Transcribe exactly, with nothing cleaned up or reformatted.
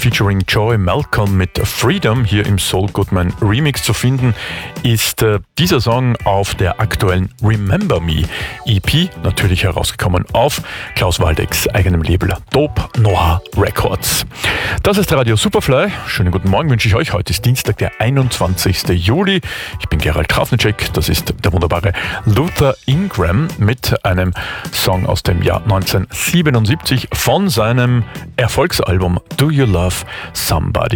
featuring Joey Malcolm mit Freedom hier im Saul Goodman Remix zu finden, ist äh, dieser Song auf der aktuellen Remember Me E P natürlich herausgekommen auf Klaus Waldecks eigenem Label Dope Noir Records. Das ist Radio Superfly. Schönen guten Morgen wünsche ich euch. Heute ist Dienstag, der einundzwanzigsten Juli. Ich bin Gerald Trafnicek. Das ist der wunderbare Luther Ingram mit einem Song aus dem Jahr neunzehnhundertsiebenundsiebzig von seinem Erfolgsalbum Do You Love Somebody?